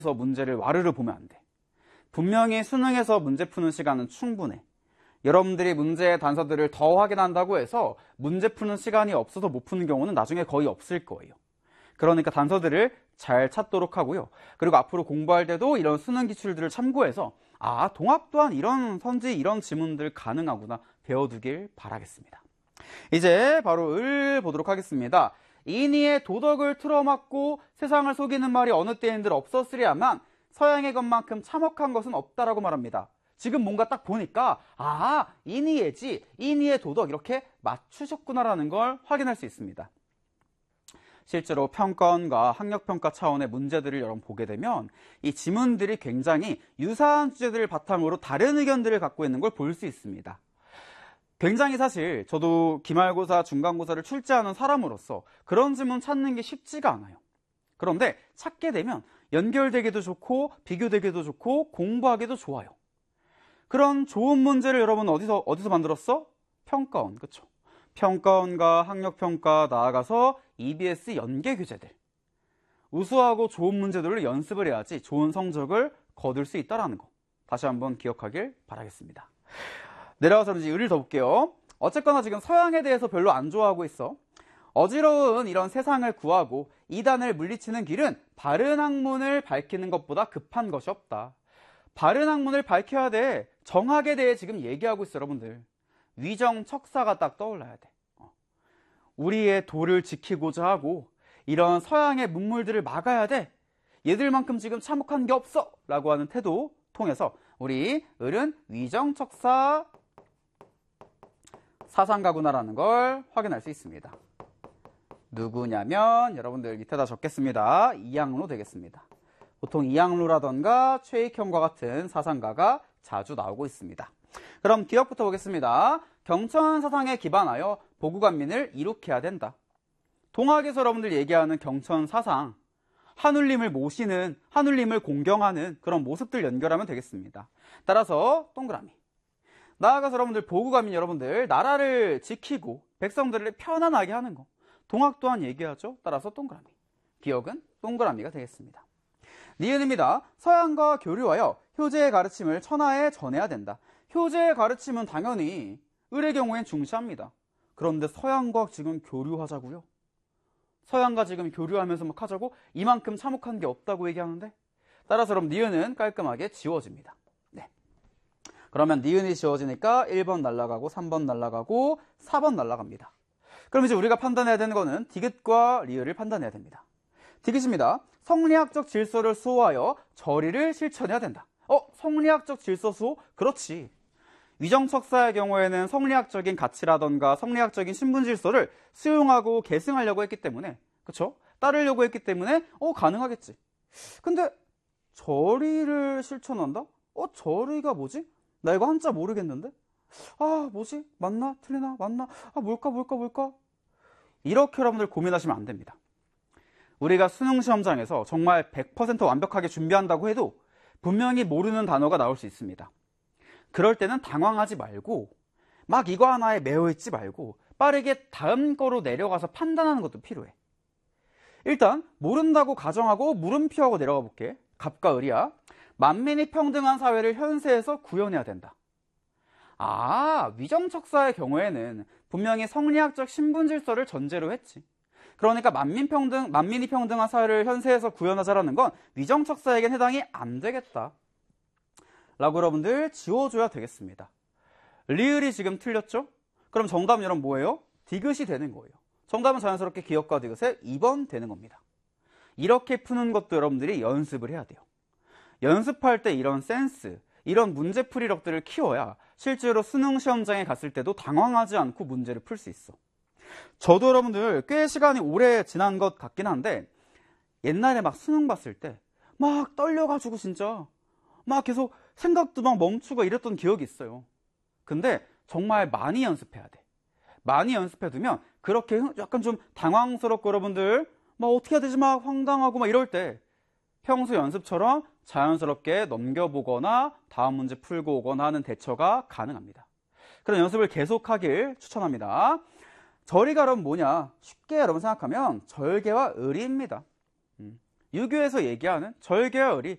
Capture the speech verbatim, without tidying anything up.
문제를 와르르 보면 안 돼. 분명히 수능에서 문제 푸는 시간은 충분해. 여러분들이 문제의 단서들을 더 확인한다고 해서 문제 푸는 시간이 없어서 못 푸는 경우는 나중에 거의 없을 거예요. 그러니까 단서들을 잘 찾도록 하고요. 그리고 앞으로 공부할 때도 이런 수능 기출들을 참고해서 아, 동학 또한 이런 선지, 이런 지문들 가능하구나 배워두길 바라겠습니다. 이제 바로 을 보도록 하겠습니다. 인의의 도덕을 틀어막고 세상을 속이는 말이 어느 때인들 없었으랴만 서양의 것만큼 참혹한 것은 없다라고 말합니다. 지금 뭔가 딱 보니까 아, 인의예지, 인의의 도덕 이렇게 맞추셨구나라는 걸 확인할 수 있습니다. 실제로 평가원과 학력평가 차원의 문제들을 여러분 보게 되면 이 지문들이 굉장히 유사한 주제들을 바탕으로 다른 의견들을 갖고 있는 걸 볼 수 있습니다. 굉장히 사실 저도 기말고사, 중간고사를 출제하는 사람으로서 그런 지문 찾는 게 쉽지가 않아요. 그런데 찾게 되면 연결되기도 좋고 비교되기도 좋고 공부하기도 좋아요. 그런 좋은 문제를 여러분 어디서 어디서 만들었어? 평가원, 그렇죠? 평가원과 학력평가 나아가서 이비에스 연계 교재들. 우수하고 좋은 문제들을 연습을 해야지 좋은 성적을 거둘 수 있다는 거. 다시 한번 기억하길 바라겠습니다. 내려와서 이제 을을 더 볼게요. 어쨌거나 지금 서양에 대해서 별로 안 좋아하고 있어. 어지러운 이런 세상을 구하고 이단을 물리치는 길은 바른 학문을 밝히는 것보다 급한 것이 없다. 바른 학문을 밝혀야 돼. 정학에 대해 지금 얘기하고 있어, 여러분들. 위정척사가 딱 떠올라야 돼. 우리의 도를 지키고자 하고 이런 서양의 문물들을 막아야 돼. 얘들만큼 지금 참혹한 게 없어 라고 하는 태도 통해서 우리 을은 위정척사 사상가구나라는 걸 확인할 수 있습니다. 누구냐면 여러분들 밑에다 적겠습니다. 이항로 되겠습니다. 보통 이항로라던가 최익형과 같은 사상가가 자주 나오고 있습니다. 그럼 기억부터 보겠습니다. 경천 사상에 기반하여 보국안민을 이룩해야 된다. 동학에서 여러분들 얘기하는 경천 사상, 하늘님을 모시는, 하늘님을 공경하는 그런 모습들 연결하면 되겠습니다. 따라서 동그라미. 나아가서 여러분들 보국안민 여러분들 나라를 지키고 백성들을 편안하게 하는 거. 동학 또한 얘기하죠. 따라서 동그라미. 기억은 동그라미가 되겠습니다. 니은입니다. 서양과 교류하여 효제의 가르침을 천하에 전해야 된다. 효제의 가르침은 당연히 을의 경우엔 중시합니다. 그런데 서양과 지금 교류하자고요? 서양과 지금 교류하면서 막 하자고? 이만큼 참혹한 게 없다고 얘기하는데? 따라서 그럼 니은은 깔끔하게 지워집니다. 네. 그러면 니은이 지워지니까 일 번 날아가고 삼 번 날아가고 사 번 날아갑니다. 그럼 이제 우리가 판단해야 되는 거는 디귿과 리을을 판단해야 됩니다. 디귿입니다. 성리학적 질서를 수호하여 절의를 실천해야 된다. 어? 성리학적 질서 수호? 그렇지. 위정척사의 경우에는 성리학적인 가치라던가 성리학적인 신분 질서를 수용하고 계승하려고 했기 때문에, 그쵸? 따르려고 했기 때문에 어 가능하겠지. 근데 절의를 실천한다? 어 절의가 뭐지? 나 이거 한자 모르겠는데? 아 뭐지? 맞나? 틀리나? 맞나? 아 뭘까 뭘까 뭘까? 이렇게 여러분들 고민하시면 안 됩니다. 우리가 수능 시험장에서 정말 백 퍼센트 완벽하게 준비한다고 해도 분명히 모르는 단어가 나올 수 있습니다. 그럴 때는 당황하지 말고 막 이거 하나에 매여있지 말고 빠르게 다음 거로 내려가서 판단하는 것도 필요해. 일단 모른다고 가정하고 물음표하고 내려가 볼게. 갑과 을이야. 만민이 평등한 사회를 현세에서 구현해야 된다. 아, 위정척사의 경우에는 분명히 성리학적 신분 질서를 전제로 했지. 그러니까 만민 평등, 만민이 평등한 사회를 현세에서 구현하자라는 건 위정척사에겐 해당이 안 되겠다. 라고 여러분들 지워줘야 되겠습니다. 리을이 지금 틀렸죠? 그럼 정답은 여러분 뭐예요? 디귿이 되는 거예요. 정답은 자연스럽게 기억과 디귿의 이 번 되는 겁니다. 이렇게 푸는 것도 여러분들이 연습을 해야 돼요. 연습할 때 이런 센스, 이런 문제풀이력들을 키워야 실제로 수능 시험장에 갔을 때도 당황하지 않고 문제를 풀 수 있어. 저도 여러분들 꽤 시간이 오래 지난 것 같긴 한데 옛날에 막 수능 봤을 때 막 떨려가지고 진짜 막 계속 생각도 막 멈추고 이랬던 기억이 있어요. 근데 정말 많이 연습해야 돼. 많이 연습해두면 그렇게 약간 좀 당황스럽고 여러분들 막 어떻게 해야 되지 막 황당하고 막 이럴 때 평소 연습처럼 자연스럽게 넘겨보거나 다음 문제 풀고 오거나 하는 대처가 가능합니다. 그런 연습을 계속하길 추천합니다. 절의가 여러분 뭐냐? 쉽게 여러분 생각하면 절개와 의리입니다. 음. 유교에서 얘기하는 절개와 의리,